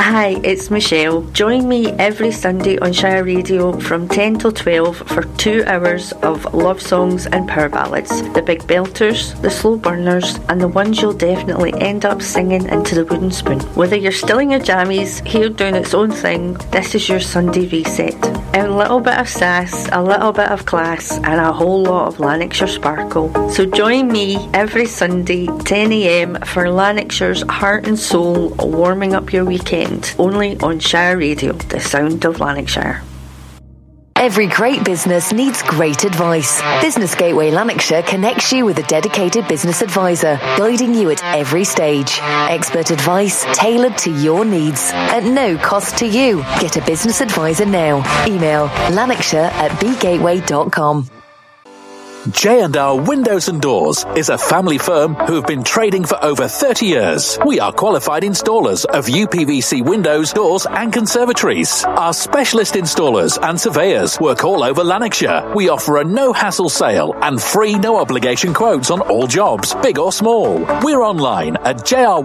Hi, it's Michelle. Join me every Sunday on Shire Radio from 10 till 12 for 2 hours of love songs and power ballads. The big belters, the slow burners, and the ones you'll definitely end up singing into the wooden spoon. Whether you're still in your jammies, hair doing its own thing, this is your Sunday reset. A little bit of sass, a little bit of class, and a whole lot of Lanarkshire sparkle. So join me every Sunday, 10 a.m, for Lanarkshire's heart and soul, warming up your weekend. Only on Shire Radio, the sound of Lanarkshire. Every great business needs great advice. Business Gateway Lanarkshire connects you with a dedicated business advisor, guiding you at every stage. Expert advice tailored to your needs at no cost to you. Get a business advisor now. Email lanarkshire@bgateway.com. J&R Windows and Doors is a family firm who have been trading for over 30 years. We are qualified installers of UPVC windows, doors and conservatories. Our specialist installers and surveyors work all over Lanarkshire. We offer a no-hassle sale and free no-obligation quotes on all jobs, big or small. We're online at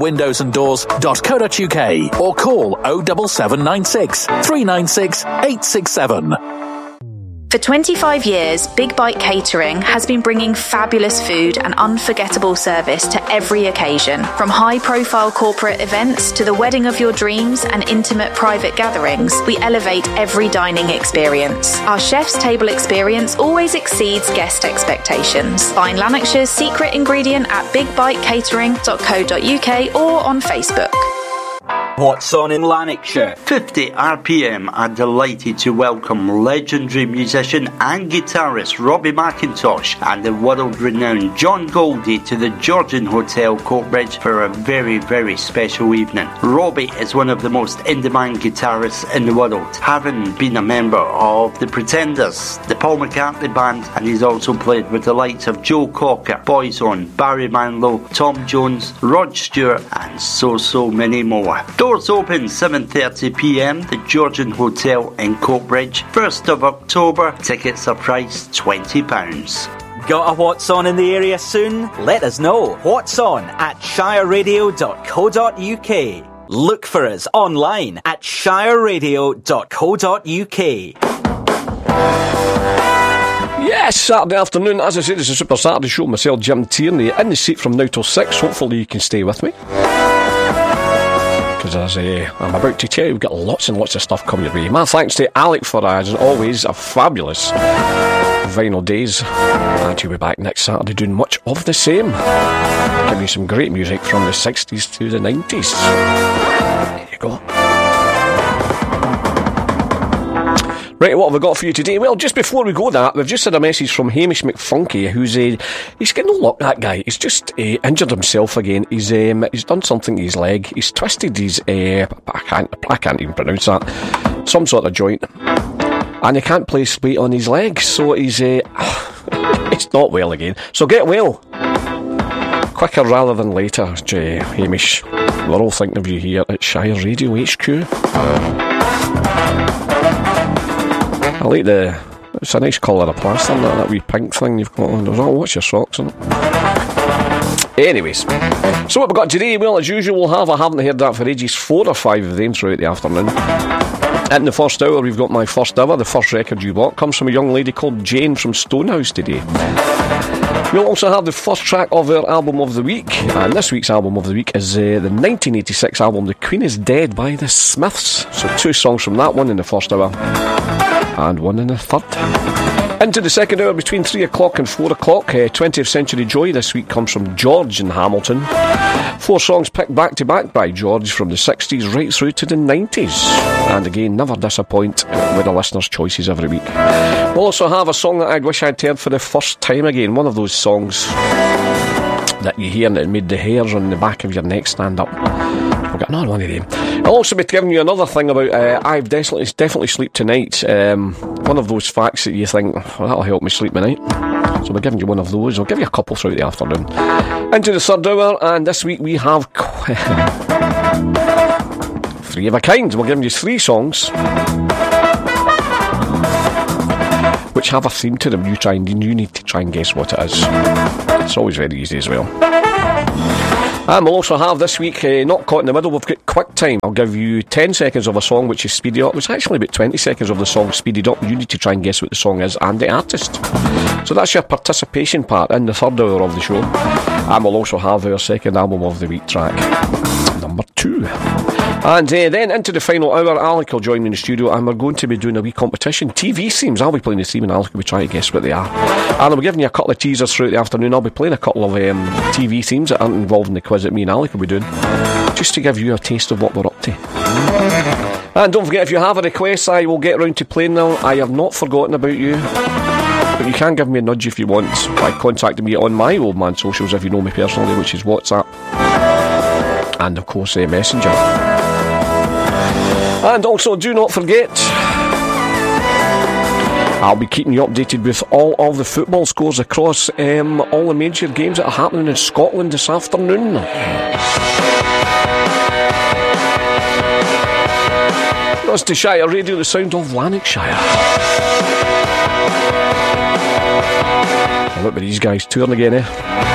jrwindowsanddoors.co.uk or call 07796 396 867. For 25 years, Big Bite Catering has been bringing fabulous food and unforgettable service to every occasion. From high-profile corporate events to the wedding of your dreams and intimate private gatherings, we elevate every dining experience. Our chef's table experience always exceeds guest expectations. Find Lanarkshire's secret ingredient at bigbitecatering.co.uk or on Facebook. What's on in Lanarkshire? 50 RPM are delighted to welcome legendary musician and guitarist Robbie McIntosh and the world-renowned John Goldie to the Georgian Hotel, Coatbridge, for a very, very special evening. Robbie is one of the most in-demand guitarists in the world, having been a member of the Pretenders, the Paul McCartney Band, and he's also played with the likes of Joe Cocker, Boyzone, Barry Manilow, Tom Jones, Rod Stewart, and so many more. Doors open 7:30pm, the Georgian Hotel in Coatbridge. 1st of October, tickets are priced £20. Got a What's On in the area soon? Let us know. What's On at shireradio.co.uk. Look for us online at shireradio.co.uk. Yes, Saturday afternoon. As I said, it's a Super Saturday show. Myself, Jim Tierney, in the seat from now till 6. Hopefully you can stay with me, because as I'm about to tell you, we've got lots and lots of stuff coming your way. My thanks to Alec for, as always, a fabulous Vinyl Days, and he'll be back next Saturday doing much of the same. Give you some great music from the 60s to the 90s. There you go. Right, what have we got for you today? Well, just before we go that, we've just had a message from Hamish McFunky, who's he's getting no luck, that guy. He's just injured himself again. He's done something to his leg. He's twisted his I can't even pronounce that, some sort of joint, and he can't place weight on his leg, so he's it's not well again. So get well quicker rather than later, Hamish. We're all thinking of you here at Shire Radio HQ. I like it's a nice colour of plaster, that wee pink thing you've got on. What's your socks on it? Anyways, so what we've got today, well, as usual, I haven't heard that for ages, 4 or 5 of them throughout the afternoon. In the first hour, we've got my first ever, the first record you bought, comes from a young lady called Jane from Stonehouse today. We'll also have the first track of our album of the week, and this week's album of the week is the 1986 album The Queen is Dead by the Smiths. So 2 songs from that one in the first hour, and 1 in the third. Into the second hour between 3 o'clock and 4 o'clock, 20th Century Joy this week comes from George in Hamilton. 4 songs picked back to back by George from the 60s right through to the 90s. And again, never disappoint with the listeners' choices every week. We'll also have a song that I'd wish I'd heard for the first time again. One of those songs that you hear and it made the hairs on the back of your neck stand up. We've got another one of them. I'll also be giving you another thing about I've definitely sleep tonight. One of those facts that you think, well, that'll help me sleep tonight. So we're giving you one of those. I'll give you a couple throughout the afternoon. Into the third hour, and this week we have 3 of a kind. We're giving you 3 songs which have a theme to them. You need to try and guess what it is. It's always very easy as well. And we'll also have this week, not caught in the middle, we've got Quick Time. I'll give you 10 seconds of a song which is speeded up. It's actually about 20 seconds of the song speeded up. You need to try and guess what the song is and the artist. So that's your participation part in the third hour of the show. And we'll also have our second album of the week track, number 2. And then into the final hour, Alec will join me in the studio and we're going to be doing a wee competition. TV themes. I'll be playing the theme and Alec will be trying to guess what they are. And I'll be giving you a couple of teasers throughout the afternoon. I'll be playing a couple of TV themes that aren't involved in the quiz that me and Alec will be doing, just to give you a taste of what we're up to. And don't forget, if you have a request, I will get round to playing now. I have not forgotten about you. But you can give me a nudge if you want by contacting me on my old man socials if you know me personally, which is WhatsApp and of course Messenger. And also do not forget, I'll be keeping you updated with all of the football scores across all the major games that are happening in Scotland this afternoon. That's to Shire Radio, the sound of Lanarkshire. Look at these guys touring again,